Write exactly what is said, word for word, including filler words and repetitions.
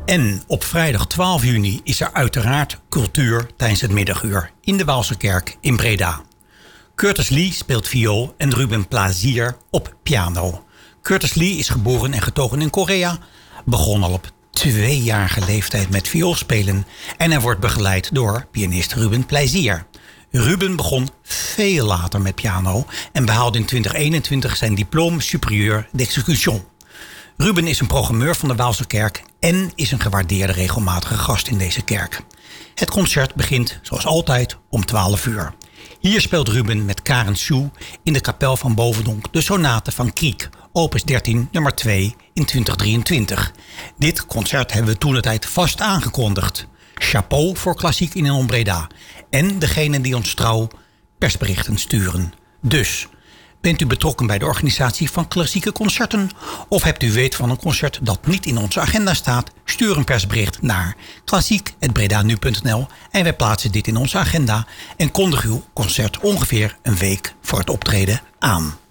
En op vrijdag twaalf juni is er uiteraard cultuur tijdens het middaguur in de Waalse Kerk in Breda. Curtis Lee speelt viool en Ruben Plazier op piano. Curtis Lee is geboren en getogen in Korea, begon al op tweejarige leeftijd met vioolspelen en hij wordt begeleid door pianist Ruben Plazier. Ruben begon veel later met piano en behaalde in twintig eenentwintig zijn diplôme supérieur d'exécution. Ruben is een programmeur van de Waalse Kerk en is een gewaardeerde regelmatige gast in deze kerk. Het concert begint, zoals altijd, om twaalf uur. Hier speelt Ruben met Karen Sjoe in de kapel van Bovendonk de sonate van Kriek, opus dertien, nummer twee in twintig drieëntwintig. Dit concert hebben we toentertijd vast aangekondigd. Chapeau voor Klassiek in en om Breda. En degene die ons trouw persberichten sturen. Dus, bent u betrokken bij de organisatie van klassieke concerten? Of hebt u weet van een concert dat niet in onze agenda staat? Stuur een persbericht naar klassiek punt breda nu punt n l en wij plaatsen dit in onze agenda en kondig uw concert ongeveer een week voor het optreden aan.